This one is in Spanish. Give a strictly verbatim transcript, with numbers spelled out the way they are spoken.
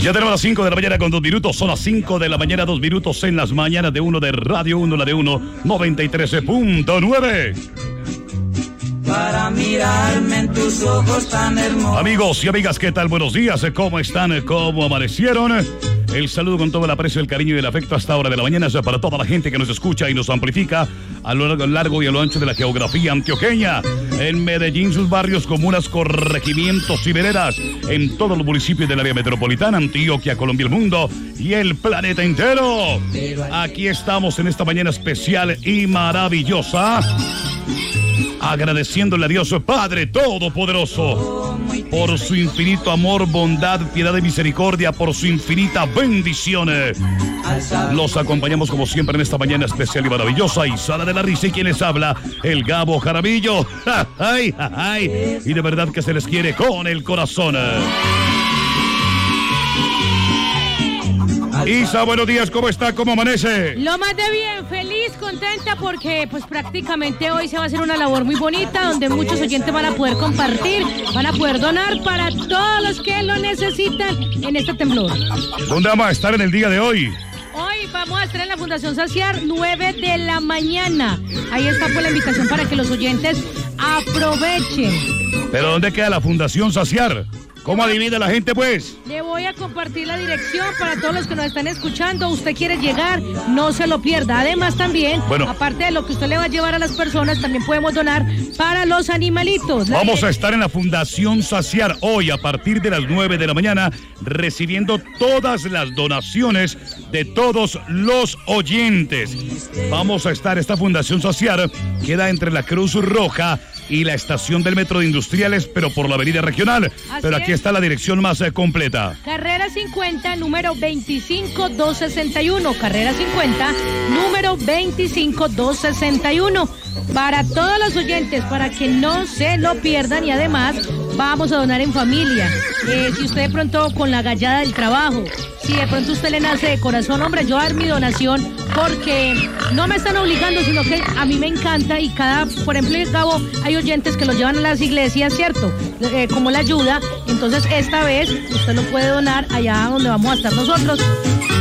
Ya tenemos las cinco de la mañana con dos minutos. Son las cinco de la mañana, dos minutos en las mañanas de uno de Radio uno, la de uno, noventa y tres punto nueve. Para mirarme en tus ojos tan hermosos. Amigos y amigas, ¿qué tal? Buenos días. ¿Cómo están? ¿Cómo amanecieron? El saludo con todo el aprecio, el cariño y el afecto hasta hora de la mañana para toda la gente que nos escucha y nos amplifica a lo largo y a lo ancho de la geografía antioqueña. En Medellín, sus barrios, comunas, corregimientos y veredas. En todos los municipios del área metropolitana, Antioquia, Colombia, el mundo y el planeta entero. Aquí estamos en esta mañana especial y maravillosa, agradeciéndole a Dios Padre Todopoderoso por su infinito amor, bondad, piedad y misericordia, por su infinita bendición. Los acompañamos como siempre en esta mañana especial y maravillosa. Y Sala de la Risa, y quien les habla, el Gabo Jaramillo. ¡Ay, ay, ay! Y de verdad que se les quiere con el corazón. Isa, buenos días, ¿cómo está? ¿Cómo amanece? Lo más de bien, feliz, contenta, porque pues prácticamente hoy se va a hacer una labor muy bonita, donde muchos oyentes van a poder compartir, van a poder donar para todos los que lo necesitan en este temblor. ¿Dónde vamos a estar en el día de hoy? Hoy vamos a estar en la Fundación Saciar, nueve de la mañana. Ahí está pues la invitación para que los oyentes aprovechen. ¿Pero dónde queda la Fundación Saciar? ¿Cómo adivina la gente, pues? Le voy a compartir la dirección para todos los que nos están escuchando. Usted quiere llegar, no se lo pierda. Además, también, bueno, aparte de lo que usted le va a llevar a las personas, también podemos donar para los animalitos. La Vamos a estar en la Fundación Saciar hoy a partir de las nueve de la mañana, recibiendo todas las donaciones de todos los oyentes. Vamos a estar, esta Fundación Saciar queda entre la Cruz Roja y la estación del Metro de Industriales, pero por la avenida regional. Así pero aquí es. Está la dirección más eh, completa. Carrera cincuenta, número veinticinco mil doscientos sesenta y uno. Carrera cincuenta, número veinticinco mil doscientos sesenta y uno. Para todos los oyentes, para que no se lo pierdan, y además vamos a donar en familia. Eh, si usted de pronto con la gallada del trabajo, si de pronto usted le nace de corazón, hombre, yo dar mi donación, porque no me están obligando, sino que a mí me encanta. Y cada, por ejemplo, en Cabo hay oyentes que lo llevan a las iglesias, ¿cierto? Eh, como la ayuda. Entonces esta vez usted lo puede donar allá donde vamos a estar nosotros,